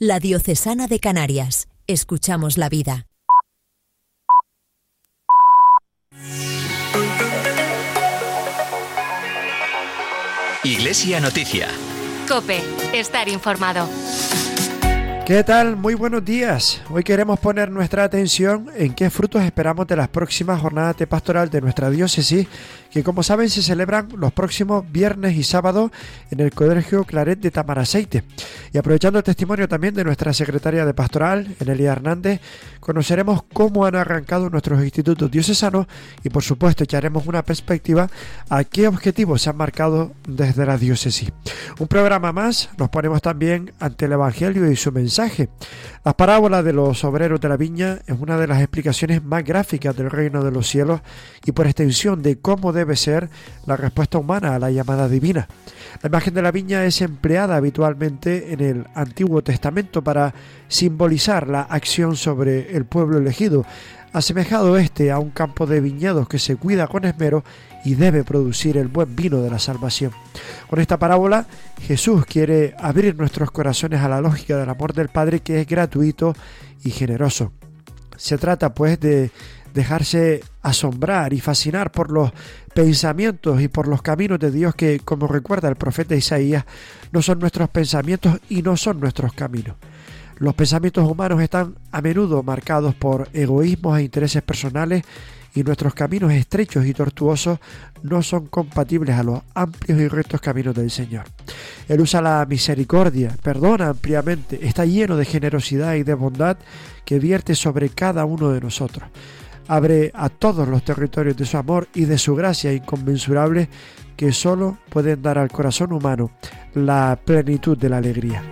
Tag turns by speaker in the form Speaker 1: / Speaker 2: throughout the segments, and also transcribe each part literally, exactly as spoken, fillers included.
Speaker 1: La Diocesana de Canarias. Escuchamos la vida.
Speaker 2: Iglesia Noticia.
Speaker 3: COPE. Estar informado.
Speaker 4: ¿Qué tal? Muy buenos días. Hoy queremos poner nuestra atención en qué frutos esperamos de las próximas jornadas de pastoral de nuestra diócesis, que como saben se celebran los próximos viernes y sábados en el Colegio Claret de Tamaraceite. Y aprovechando el testimonio también de nuestra secretaria de pastoral, Enelia Hernández, conoceremos cómo han arrancado nuestros institutos diocesanos y por supuesto echaremos una perspectiva a qué objetivos se han marcado desde la diócesis. Un programa más, nos ponemos también ante el Evangelio y su mensaje. La parábola de los obreros de la viña es una de las explicaciones más gráficas del reino de los cielos y por extensión de cómo debe ser la respuesta humana a la llamada divina. La imagen de la viña es empleada habitualmente en el Antiguo Testamento para simbolizar la acción sobre el pueblo elegido, asemejado este a un campo de viñedos que se cuida con esmero y debe producir el buen vino de la salvación. Con esta parábola, Jesús quiere abrir nuestros corazones a la lógica del amor del Padre, que es gratuito y generoso. Se trata pues de dejarse asombrar y fascinar por los pensamientos y por los caminos de Dios que, como recuerda el profeta Isaías, no son nuestros pensamientos y no son nuestros caminos. Los pensamientos humanos están a menudo marcados por egoísmos e intereses personales y nuestros caminos estrechos y tortuosos no son compatibles a los amplios y rectos caminos del Señor. Él usa la misericordia, perdona ampliamente, está lleno de generosidad y de bondad que vierte sobre cada uno de nosotros. Abre a todos los territorios de su amor y de su gracia inconmensurable que solo pueden dar al corazón humano la plenitud de la alegría.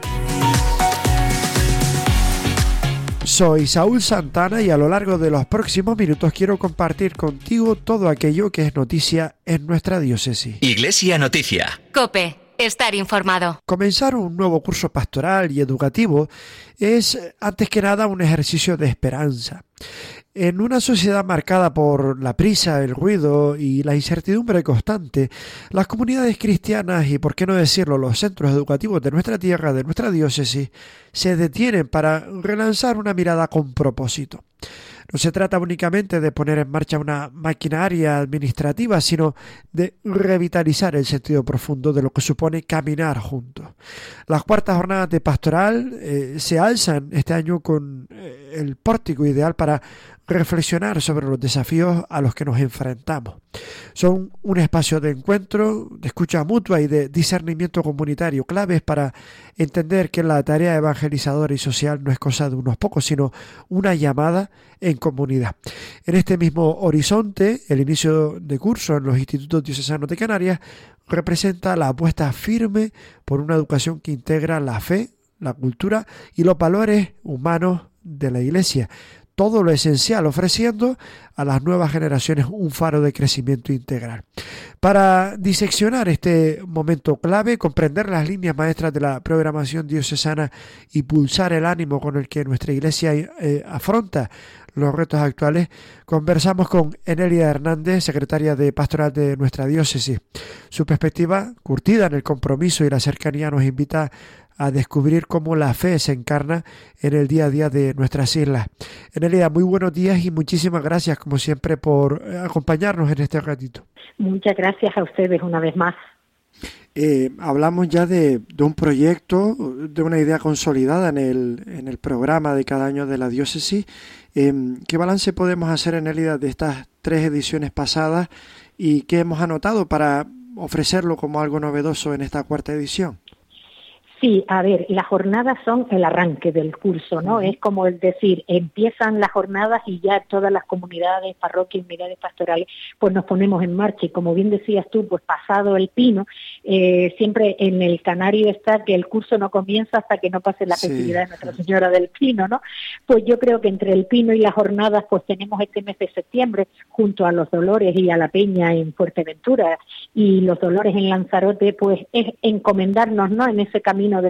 Speaker 4: Soy Saúl Santana y a lo largo de los próximos minutos quiero compartir contigo todo aquello que es noticia en nuestra diócesis.
Speaker 2: Iglesia Noticia.
Speaker 3: COPE. Estar informado.
Speaker 4: Comenzar un nuevo curso pastoral y educativo es, antes que nada, un ejercicio de esperanza. En una sociedad marcada por la prisa, el ruido y la incertidumbre constante, las comunidades cristianas y, por qué no decirlo, los centros educativos de nuestra tierra, de nuestra diócesis, se detienen para relanzar una mirada con propósito. No se trata únicamente de poner en marcha una maquinaria administrativa, sino de revitalizar el sentido profundo de lo que supone caminar juntos. Las cuartas jornadas de pastoral eh, se alzan este año con eh, el pórtico ideal para reflexionar sobre los desafíos a los que nos enfrentamos. Son un espacio de encuentro, de escucha mutua y de discernimiento comunitario, claves para entender que la tarea evangelizadora y social no es cosa de unos pocos, sino una llamada en comunidad. En este mismo horizonte, el inicio de curso en los institutos diocesanos de Canarias representa la apuesta firme por una educación que integra la fe, la cultura y los valores humanos de la Iglesia. Todo lo esencial, ofreciendo a las nuevas generaciones un faro de crecimiento integral. Para diseccionar este momento clave, comprender las líneas maestras de la programación diocesana y pulsar el ánimo con el que nuestra Iglesia eh, afronta los retos actuales, conversamos con Enelia Hernández, secretaria de Pastoral de nuestra diócesis. Su perspectiva, curtida en el compromiso y la cercanía, nos invita a descubrir cómo la fe se encarna en el día a día de nuestras islas. Enelia, muy buenos días y muchísimas gracias, como siempre, por acompañarnos en este ratito.
Speaker 5: Muchas gracias a ustedes una vez más.
Speaker 4: Eh, hablamos ya de, de un proyecto, de una idea consolidada en el, en el programa de cada año de la diócesis. Eh, ¿Qué balance podemos hacer, Enelia, de estas tres ediciones pasadas y qué hemos anotado para ofrecerlo como algo novedoso en esta cuarta edición?
Speaker 5: Sí, a ver, las jornadas son el arranque del curso, ¿no? Uh-huh. Es como el decir, empiezan las jornadas y ya todas las comunidades, parroquias, unidades pastorales, pues nos ponemos en marcha. Y como bien decías tú, pues pasado el pino, eh, siempre en el canario está que el curso no comienza hasta que no pase la sí. festividad de Nuestra Señora del Pino, ¿no? Pues yo creo que entre el pino y las jornadas, pues tenemos este mes de septiembre, junto a los Dolores y a la Peña en Fuerteventura, y los Dolores en Lanzarote, pues es encomendarnos, ¿no?, en ese camino